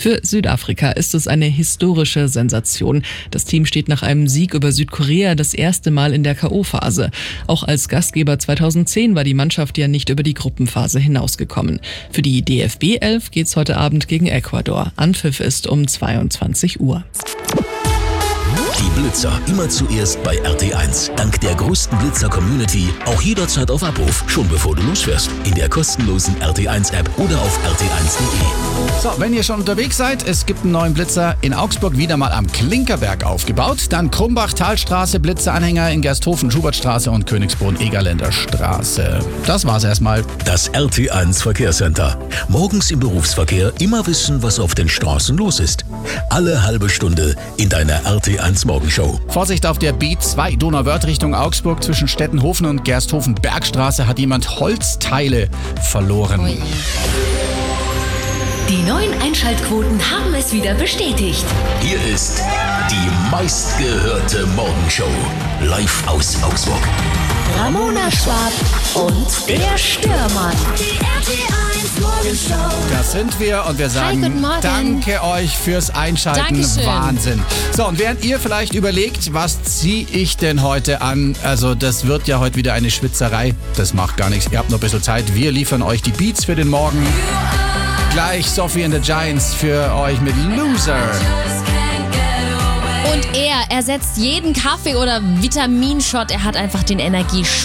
Für Südafrika ist es eine historische Sensation. Das Team steht nach einem Sieg über Südkorea das erste Mal in der K.O.-Phase. Auch als Gastgeber 2010 war die Mannschaft ja nicht über die Gruppenphase hinausgekommen. Für die DFB 11 geht's heute Abend gegen Ecuador. Anpfiff ist um 22 Uhr. Die Blitzer immer zuerst bei RT1. Dank der größten Blitzer-Community auch jederzeit auf Abruf, schon bevor du losfährst. In der kostenlosen RT1-App oder auf rt1.de. So, wenn ihr schon unterwegs seid, es gibt einen neuen Blitzer in Augsburg, wieder mal am Klinkerberg aufgebaut. Dann Krumbach-Talstraße, Blitzeranhänger in Gersthofen, Schubertstraße und Königsbrunn-Egerländer Straße. Das war's erstmal. Das RT1 Verkehrscenter. Morgens im Berufsverkehr immer wissen, was auf den Straßen los ist. Alle halbe Stunde in deiner RT1 Morgenshow. Vorsicht auf der B2 Donauwörth Richtung Augsburg zwischen Stettenhofen und Gersthofen-Bergstraße hat jemand Holzteile verloren. Ui. Die neuen Einschaltquoten haben es wieder bestätigt. Hier ist die meistgehörte Morgenshow. Live aus Augsburg. Ramona Schwab und der Stürmann. Die RT1 Morgenshow. Das sind wir und wir sagen guten Morgen. Danke euch fürs Einschalten. Dankeschön. Wahnsinn. So, und während ihr vielleicht überlegt, was ziehe ich denn heute an? Also das wird ja heute wieder eine Schwitzerei. Das macht gar nichts. Ihr habt noch ein bisschen Zeit. Wir liefern euch die Beats für den Morgen. Gleich Sophie and the Giants für euch mit Loser. Und er ersetzt jeden Kaffee oder Vitaminshot. Er hat einfach den Energieschub.